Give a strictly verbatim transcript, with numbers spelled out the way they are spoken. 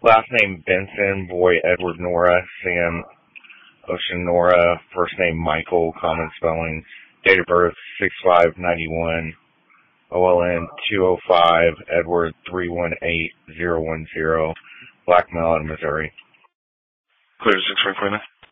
Last name Benson, boy Edward Nora, Sam Ocean Nora, first name Michael, common spelling, date of birth six five ninety-one, O L N two oh five, Edward three one eight zero one zero, Black Mountain, Missouri. Clear six right for you.